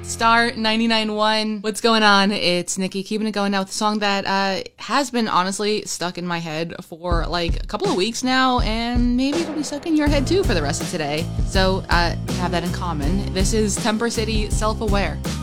Star 99.1. What's going on? It's Nikki keeping it going now with a song that has been honestly stuck in my head for like a couple of weeks now, and maybe it'll be stuck in your head too for the rest of today. So have that in common. This is Temper City, Self-Aware.